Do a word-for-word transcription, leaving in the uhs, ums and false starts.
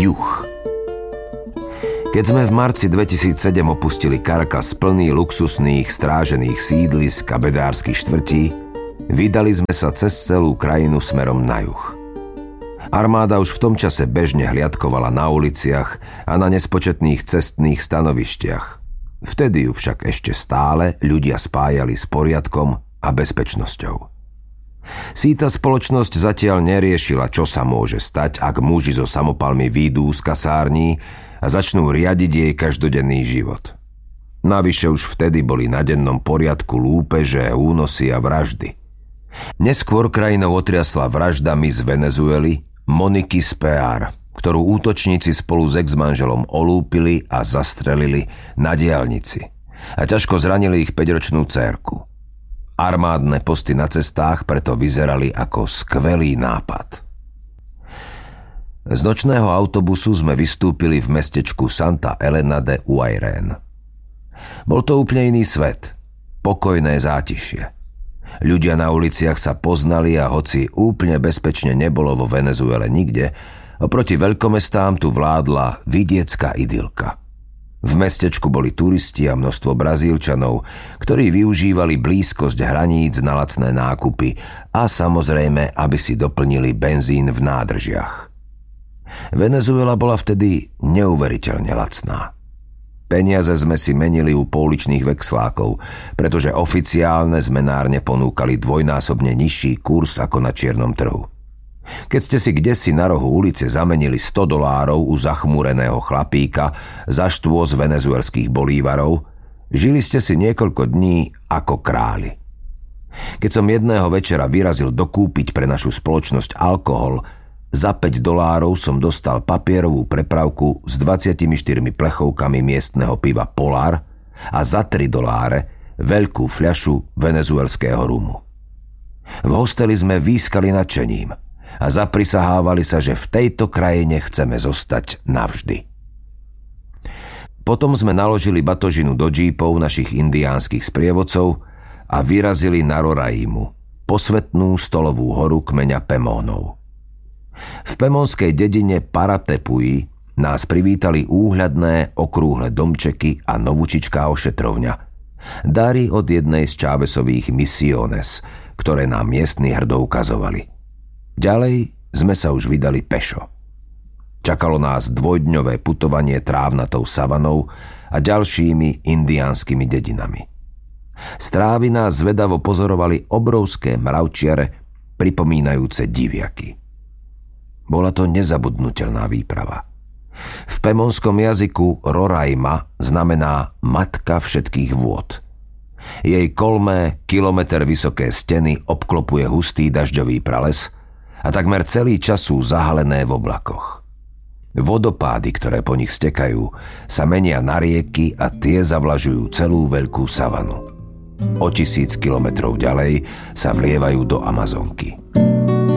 juh. Keď sme v marci dvetisícsedem opustili Caracas plný luxusných strážených sídlisk a bedárskych štvrtí, vydali sme sa cez celú krajinu smerom na juh. Armáda už v tom čase bežne hliadkovala na uliciach a na nespočetných cestných stanovištiach. Vtedy ju však ešte stále ľudia spájali s poriadkom a bezpečnosťou. Síta spoločnosť zatiaľ neriešila, čo sa môže stať, ak muži so samopalmi výjdú z kasární a začnú riadiť jej každodenný život. Navyše už vtedy boli na dennom poriadku lúpeže, únosy a vraždy. Neskôr krajinou otriasla vraždami z Venezuely Moniky Spear, ktorú útočníci spolu s ex-manželom olúpili a zastrelili na diaľnici a ťažko zranili ich päťročnú dcérku. Armádne posty na cestách preto vyzerali ako skvelý nápad. Z nočného autobusu sme vystúpili v mestečku Santa Elena de Uairén. Bol to úplne iný svet, pokojné zátišie. Ľudia na uliciach sa poznali a hoci úplne bezpečne nebolo vo Venezuele nikde, oproti veľkomestám tu vládla vidiecká idylka. V mestečku boli turisti a množstvo Brazílčanov, ktorí využívali blízkosť hraníc na lacné nákupy a samozrejme, aby si doplnili benzín v nádržiach. Venezuela bola vtedy neuveriteľne lacná. Peniaze sme si menili u pouličných vekslákov, pretože oficiálne zmenárne ponúkali dvojnásobne nižší kurz ako na čiernom trhu. Keď ste si kdesi na rohu ulice zamenili sto dolárov u zachmúreného chlapíka za štôs venezuelských bolívarov, žili ste si niekoľko dní ako králi. Keď som jedného večera vyrazil dokúpiť pre našu spoločnosť alkohol, za päť dolárov som dostal papierovú prepravku s dvadsiatimi štyrmi plechovkami miestneho piva Polar a za tri doláre veľkú fľašu venezuelského rumu. V hosteli sme výskali nadšením a zaprisahávali sa, že v tejto krajine chceme zostať navždy. Potom sme naložili batožinu do džípov našich indiánskych sprievodcov a vyrazili na Roraimu, posvetnú stolovú horu kmeňa Pemónov. V pemonskej dedine Paratepuji nás privítali úhľadné okrúhle domčeky a novúčičká ošetrovňa. Dary od jednej z Chávezových misiones, ktoré nám miestni hrdo ukazovali. Ďalej sme sa už vydali pešo. Čakalo nás dvojdňové putovanie trávnatou savanou a ďalšími indiánskymi dedinami. Z trávy nás zvedavo pozorovali obrovské mravčiare, pripomínajúce diviaky. Bola to nezabudnutelná výprava. V pemonskom jazyku Roraima znamená matka všetkých vôd. Jej kolmé, kilometer vysoké steny obklopuje hustý dažďový prales a takmer celý čas sú zahalené v oblakoch. Vodopády, ktoré po nich stekajú, sa menia na rieky a tie zavlažujú celú veľkú savanu. O tisíc kilometrov ďalej sa vlievajú do Amazonky.